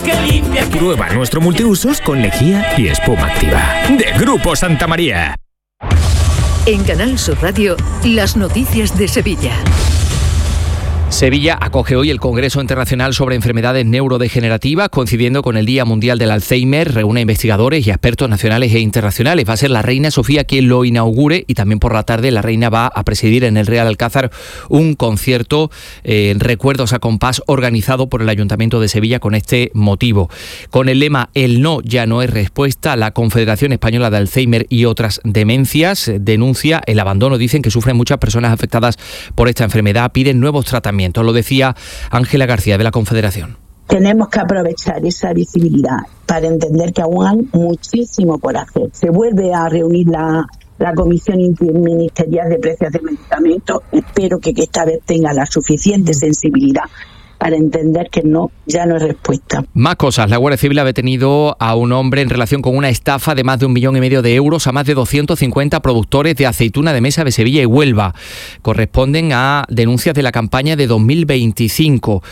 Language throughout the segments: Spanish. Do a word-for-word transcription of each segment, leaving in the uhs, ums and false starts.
Prueba nuestro multiusos con lejía y espuma activa. De Grupo Santa María. En Canal Sur Radio, las noticias de Sevilla. Sevilla acoge hoy el Congreso Internacional sobre Enfermedades Neurodegenerativas, coincidiendo con el Día Mundial del Alzheimer. Reúne investigadores y expertos nacionales e internacionales. Va a ser la reina Sofía quien lo inaugure, y también por la tarde la reina va a presidir en el Real Alcázar un concierto en eh, recuerdos a compás organizado por el Ayuntamiento de Sevilla con este motivo. Con el lema "El no ya no es respuesta", la Confederación Española de Alzheimer y otras demencias denuncia el abandono. Dicen que sufren muchas personas afectadas por esta enfermedad. Piden nuevos tratamientos. Lo decía Ángela García de la Confederación. Tenemos que aprovechar esa visibilidad para entender que aún hay muchísimo por hacer. Se vuelve a reunir la, la Comisión Interministerial de Precios de Medicamentos. Espero que, que esta vez tenga la suficiente sensibilidad para entender que no, ya no es respuesta. Más cosas. La Guardia Civil ha detenido a un hombre en relación con una estafa de más de un millón y medio de euros a más de doscientos cincuenta productores de aceituna de mesa de Sevilla y Huelva. Corresponden a denuncias de la campaña de dos mil veinticinco.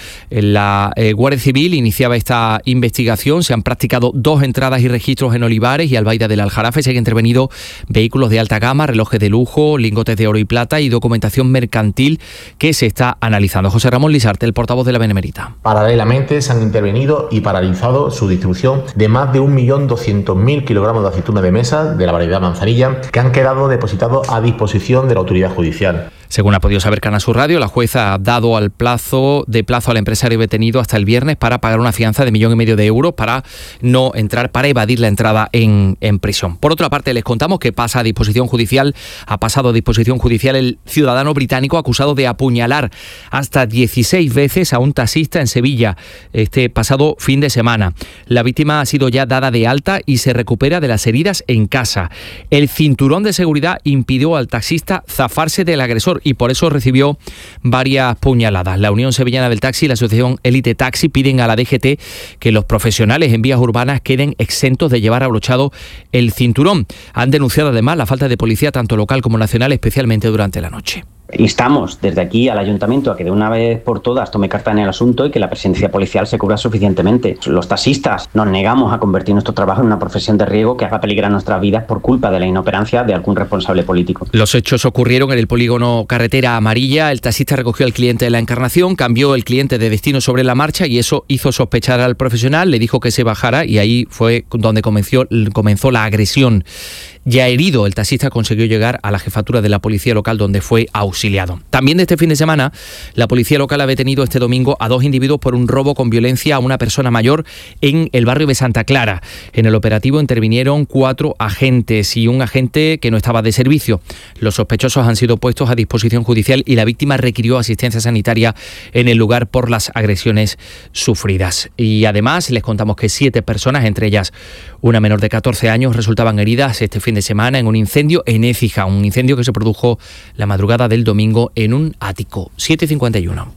La eh, Guardia Civil iniciaba esta investigación. Se han practicado dos entradas y registros en Olivares y Albaida del Aljarafe. Se han intervenido vehículos de alta gama, relojes de lujo, lingotes de oro y plata y documentación mercantil que se está analizando. José Ramón Lisarte, el portavoz de la Benemérita. Paralelamente se han intervenido y paralizado su distribución de más de un millón doscientos mil kilogramos de aceituna de mesa de la variedad manzanilla, que han quedado depositados a disposición de la autoridad judicial. Según ha podido saber Canal Sur Radio, la jueza ha dado al plazo de plazo al empresario detenido hasta el viernes para pagar una fianza de millón y medio de euros para no entrar, para evadir la entrada en, en prisión. Por otra parte, les contamos que pasa a disposición judicial, ha pasado a disposición judicial el ciudadano británico acusado de apuñalar hasta dieciséis veces a un taxista en Sevilla este pasado fin de semana. La víctima ha sido ya dada de alta y se recupera de las heridas en casa. El cinturón de seguridad impidió al taxista zafarse del agresor y por eso recibió varias puñaladas. La Unión Sevillana del Taxi y la Asociación Elite Taxi piden a la D G T que los profesionales en vías urbanas queden exentos de llevar abrochado el cinturón. Han denunciado además la falta de policía tanto local como nacional, especialmente durante la noche. Instamos desde aquí al Ayuntamiento a que de una vez por todas tome carta en el asunto y que la presencia policial se cubra suficientemente. Los taxistas nos negamos a convertir nuestro trabajo en una profesión de riesgo que haga peligrar nuestras vidas por culpa de la inoperancia de algún responsable político. Los hechos ocurrieron en el polígono Carretera Amarilla. El taxista recogió al cliente de la Encarnación, cambió el cliente de destino sobre la marcha y eso hizo sospechar al profesional, le dijo que se bajara y ahí fue donde comenzó, comenzó la agresión. Ya herido, el taxista consiguió llegar a la jefatura de la policía local donde fue auxiliado. También de este fin de semana, la policía local ha detenido este domingo a dos individuos por un robo con violencia a una persona mayor en el barrio de Santa Clara. En el operativo intervinieron cuatro agentes y un agente que no estaba de servicio. Los sospechosos han sido puestos a disposición judicial y la víctima requirió asistencia sanitaria en el lugar por las agresiones sufridas. Y además les contamos que siete personas, entre ellas una menor de catorce años, resultaban heridas este fin de semana en un incendio en Écija, un incendio que se produjo la madrugada del domingo en un ático. siete cincuenta y uno.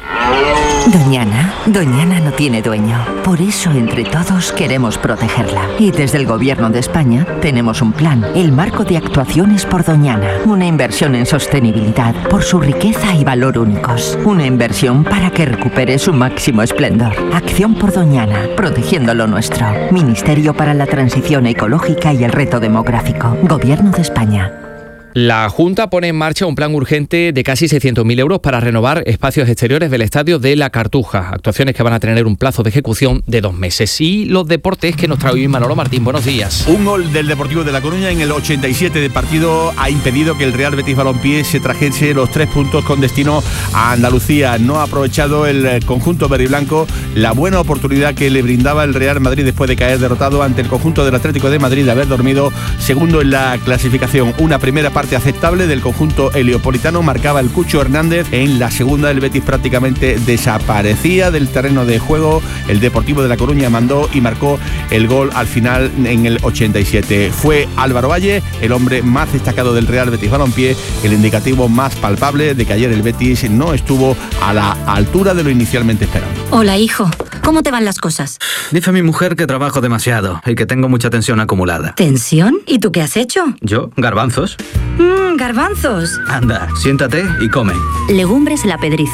Doñana, Doñana no tiene dueño. Por eso, entre todos, queremos protegerla. Y desde el Gobierno de España tenemos un plan, el Marco de Actuaciones por Doñana. Una inversión en sostenibilidad por su riqueza y valor únicos. Una inversión para que recupere su máximo esplendor. Acción por Doñana, protegiendo lo nuestro. Ministerio para la Transición Ecológica y el Reto Demográfico. Gobierno de España. La Junta pone en marcha un plan urgente de casi seiscientos mil euros para renovar espacios exteriores del Estadio de la Cartuja. Actuaciones que van a tener un plazo de ejecución de dos meses. Y los deportes que nos trae hoy Manolo Martín. Buenos días. Un gol del Deportivo de La Coruña en el ochenta y siete de partido ha impedido que el Real Betis Balompié se trajese los tres puntos con destino a Andalucía. No ha aprovechado el conjunto verde y blanco la buena oportunidad que le brindaba el Real Madrid después de caer derrotado ante el conjunto del Atlético de Madrid, de haber dormido segundo en la clasificación. Una primera parte aceptable del conjunto heliopolitano marcaba el Cucho Hernández. En la segunda el Betis prácticamente desaparecía del terreno de juego. El Deportivo de La Coruña mandó y marcó el gol al final en el ochenta y siete. Fue Álvaro Valle el hombre más destacado del Real Betis Balompié, el indicativo más palpable de que ayer el Betis no estuvo a la altura de lo inicialmente esperado. Hola, hijo. ¿Cómo te van las cosas? Dice mi mujer que trabajo demasiado y que tengo mucha tensión acumulada. ¿Tensión? ¿Y tú qué has hecho? ¿Yo? ¿Garbanzos? Mmm, garbanzos. Anda, siéntate y come. Legumbres La Pedriza.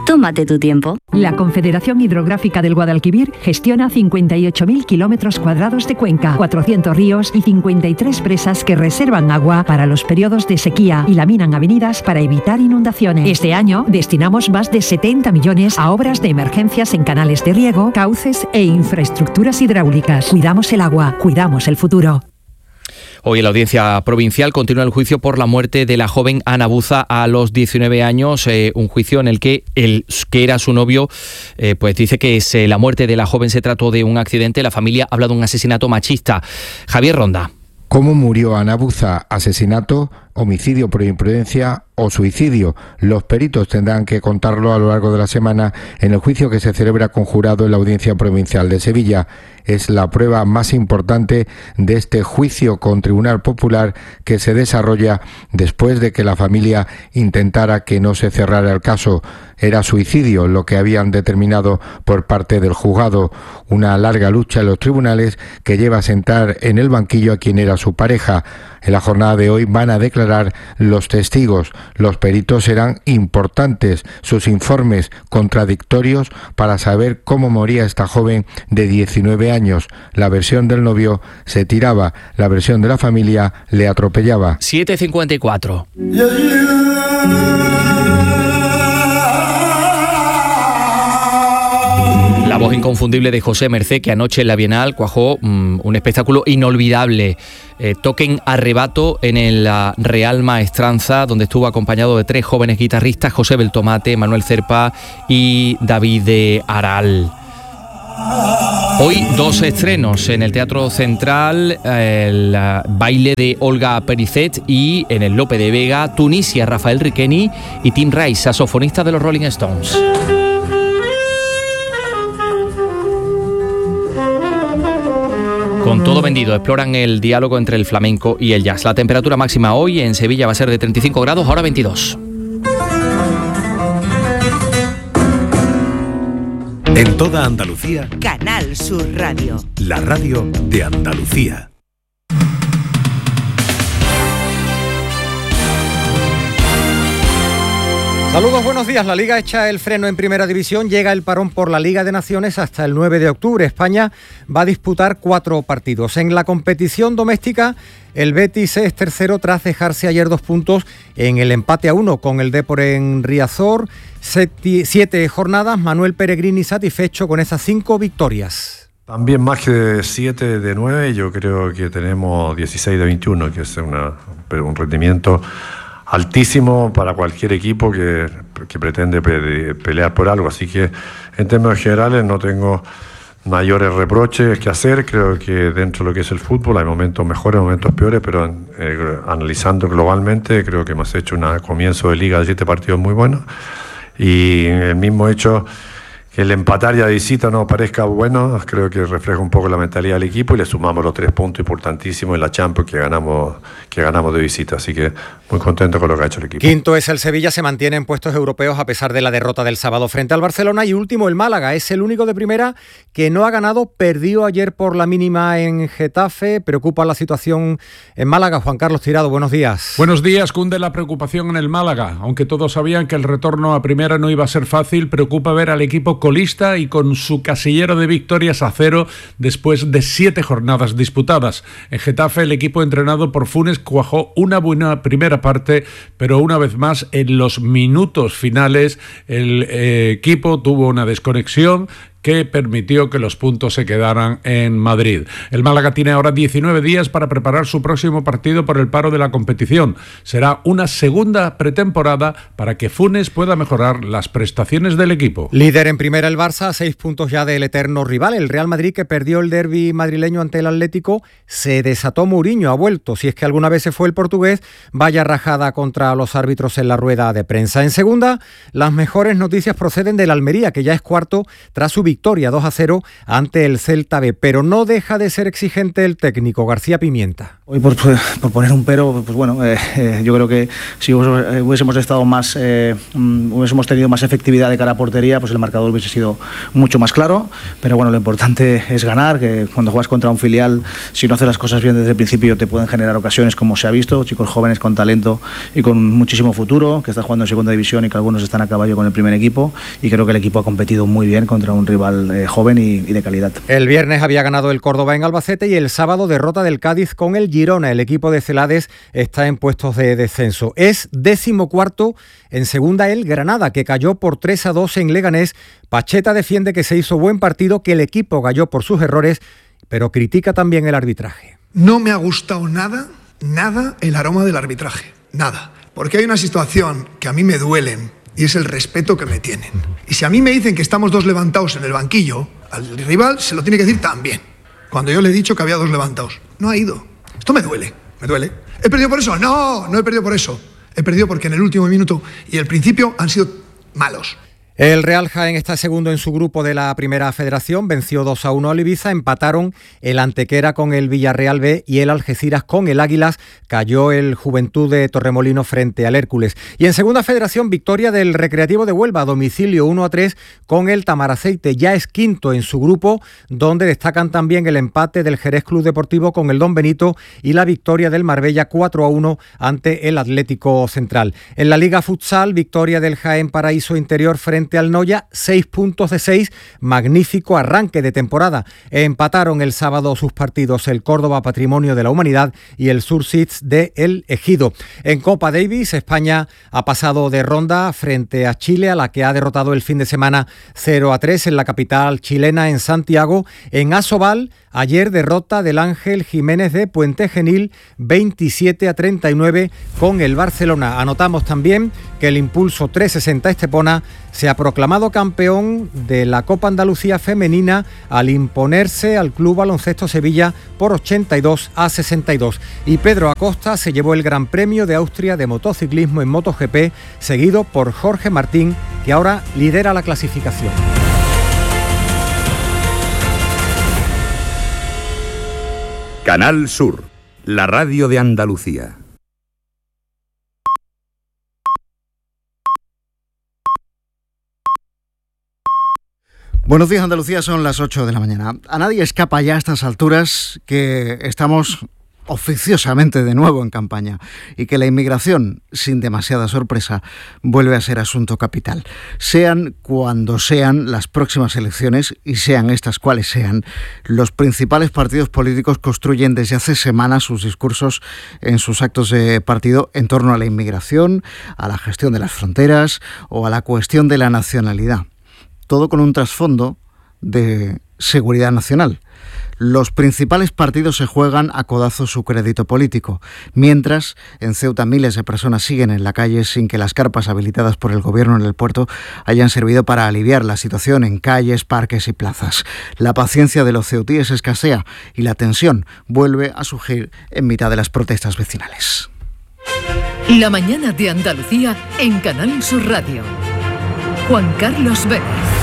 Tómate tu tiempo. La Confederación Hidrográfica del Guadalquivir gestiona cincuenta y ocho mil kilómetros cuadrados de cuenca, cuatrocientos ríos y cincuenta y tres presas que reservan agua para los periodos de sequía y laminan avenidas para evitar inundaciones. Este año destinamos más de setenta millones a obras de emergencias en canales de riego, cauces e infraestructuras hidráulicas. Cuidamos el agua, cuidamos el futuro. Hoy en la Audiencia Provincial continúa el juicio por la muerte de la joven Ana Buza a los diecinueve años, eh, un juicio en el que el que era su novio eh, pues dice que es, eh, la muerte de la joven se trató de un accidente. La familia habla de un asesinato machista. Javier Ronda. ¿Cómo murió Ana Buza? ¿Asesinato, homicidio por imprudencia o suicidio? Los peritos tendrán que contarlo a lo largo de la semana en el juicio que se celebra con jurado en la Audiencia Provincial de Sevilla. Es la prueba más importante de este juicio con Tribunal Popular que se desarrolla después de que la familia intentara que no se cerrara el caso. Era suicidio lo que habían determinado por parte del juzgado. Una larga lucha en los tribunales que lleva a sentar en el banquillo a quien era su pareja. En la jornada de hoy van a declarar los testigos. Los peritos serán importantes, sus informes contradictorios para saber cómo moría esta joven de diecinueve años. La versión del novio se tiraba, la versión de la familia le atropellaba. siete cincuenta y cuatro. La voz inconfundible de José Mercé, que anoche en la Bienal cuajó mmm, un espectáculo inolvidable. Eh, toquen arrebato en la Real Maestranza, donde estuvo acompañado de tres jóvenes guitarristas, José Beltomate, Manuel Cerpa y David de Aral. Hoy dos estrenos en el Teatro Central, el baile de Olga Pericet, y en el Lope de Vega, Tunisia, Rafael Riqueni y Tim Rice, saxofonista de los Rolling Stones. Con todo vendido, exploran el diálogo entre el flamenco y el jazz. La temperatura máxima hoy en Sevilla va a ser de treinta y cinco grados, ahora veintidós. En toda Andalucía, Canal Sur Radio. La radio de Andalucía. Saludos, buenos días. La Liga echa el freno en Primera División. Llega el parón por la Liga de Naciones hasta el nueve de octubre. España va a disputar cuatro partidos. En la competición doméstica, el Betis es tercero tras dejarse ayer dos puntos en el empate a uno con el Depor en Riazor. Seti- siete jornadas, Manuel Peregrini satisfecho con esas cinco victorias. También más que siete de nueve, yo creo que tenemos dieciséis de veintiuno, que es una, un rendimiento altísimo para cualquier equipo que, que pretende pe- pelear por algo. Así que en términos generales no tengo mayores reproches que hacer. Creo que dentro de lo que es el fútbol hay momentos mejores, momentos peores, pero eh, analizando globalmente creo que hemos hecho un comienzo de liga de siete partidos muy buenos, y el mismo hecho que el empatar ya de visita no parezca bueno, creo que refleja un poco la mentalidad del equipo, y le sumamos los tres puntos importantísimos en la Champions que ganamos, que ganamos de visita. Así que muy contento con lo que ha hecho el equipo. Quinto es el Sevilla, se mantiene en puestos europeos a pesar de la derrota del sábado frente al Barcelona. Y último el Málaga, es el único de primera que no ha ganado, perdió ayer por la mínima en Getafe. Preocupa la situación en Málaga. Juan Carlos Tirado, buenos días. Buenos días. Cunde la preocupación en el Málaga. Aunque todos sabían que el retorno a primera no iba a ser fácil, preocupa ver al equipo colista y con su casillero de victorias a cero después de siete jornadas disputadas. En Getafe el equipo entrenado por Funes cuajó una buena primera parte, pero una vez más en los minutos finales el eh, equipo tuvo una desconexión que permitió que los puntos se quedaran en Madrid. El Málaga tiene ahora diecinueve días para preparar su próximo partido por el paro de la competición. Será una segunda pretemporada para que Funes pueda mejorar las prestaciones del equipo. Líder en primera el Barça, a seis puntos ya del eterno rival. El Real Madrid, que perdió el derbi madrileño ante el Atlético, se desató. Mourinho ha vuelto. Si es que alguna vez se fue el portugués, vaya rajada contra los árbitros en la rueda de prensa. En segunda, las mejores noticias proceden del Almería, que ya es cuarto tras su victoria dos a cero ante el Celta B, pero no deja de ser exigente el técnico García Pimienta. Hoy, por, por poner un pero, pues bueno, eh, eh, yo creo que si hubiésemos estado más, eh, hubiésemos tenido más efectividad de cara a portería, pues el marcador hubiese sido mucho más claro. Pero bueno, lo importante es ganar, que cuando juegas contra un filial, si no haces las cosas bien desde el principio, te pueden generar ocasiones como se ha visto, chicos jóvenes con talento y con muchísimo futuro, que están jugando en segunda división y que algunos están a caballo con el primer equipo. Y creo que el equipo ha competido muy bien contra un rival eh, joven y, y de calidad. El viernes había ganado el Córdoba en Albacete y el sábado derrota del Cádiz con el Girona. El equipo de Celades está en puestos de descenso. Es decimocuarto en segunda el Granada, que cayó por tres a dos en Leganés. Pacheta defiende que se hizo buen partido, que el equipo cayó por sus errores, pero critica también el arbitraje. No me ha gustado nada, nada el aroma del arbitraje, nada. Porque hay una situación que a mí me duelen y es el respeto que me tienen. Y si a mí me dicen que estamos dos levantados en el banquillo, al rival se lo tiene que decir también. Cuando yo le he dicho que había dos levantados, no ha ido. Esto me duele, me duele. ¿He perdido por eso? No, no he perdido por eso. He perdido porque en el último minuto y el principio han sido malos. El Real Jaén está segundo en su grupo de la Primera Federación, venció dos a uno al Ibiza, empataron el Antequera con el Villarreal B y el Algeciras con el Águilas, cayó el Juventud de Torremolino frente al Hércules. Y en Segunda Federación, victoria del Recreativo de Huelva a domicilio uno a tres con el Tamaraceite, ya es quinto en su grupo, donde destacan también el empate del Jerez Club Deportivo con el Don Benito y la victoria del Marbella cuatro a uno ante el Atlético Central. En la Liga Futsal, victoria del Jaén Paraíso Interior frente al Noya, seis puntos de seis, magnífico arranque de temporada. Empataron el sábado sus partidos el Córdoba Patrimonio de la Humanidad y el Sursits de El Ejido. En Copa Davis, España ha pasado de ronda frente a Chile, a la que ha derrotado el fin de semana cero a tres en la capital chilena, en Santiago. En Asobal, ayer derrota del Ángel Jiménez de Puente Genil veintisiete a treinta y nueve con el Barcelona. Anotamos también que el Impulso trescientos sesenta Estepona se ha proclamado campeón de la Copa Andalucía Femenina al imponerse al Club Baloncesto Sevilla por ochenta y dos a sesenta y dos. Y Pedro Acosta se llevó el Gran Premio de Austria de motociclismo en MotoGP, seguido por Jorge Martín, que ahora lidera la clasificación. Canal Sur, la radio de Andalucía. Buenos días, Andalucía, son las ocho de la mañana. A nadie escapa ya a estas alturas que estamos oficiosamente de nuevo en campaña y que la inmigración, sin demasiada sorpresa, vuelve a ser asunto capital. Sean cuando sean las próximas elecciones y sean estas cuales sean, los principales partidos políticos construyen desde hace semanas sus discursos en sus actos de partido en torno a la inmigración, a la gestión de las fronteras o a la cuestión de la nacionalidad. Todo con un trasfondo de seguridad nacional. Los principales partidos se juegan a codazos su crédito político, mientras en Ceuta miles de personas siguen en la calle sin que las carpas habilitadas por el gobierno en el puerto hayan servido para aliviar la situación en calles, parques y plazas. La paciencia de los ceutíes escasea y la tensión vuelve a surgir en mitad de las protestas vecinales. La mañana de Andalucía en Canal Sur Radio. Juan Carlos Vélez.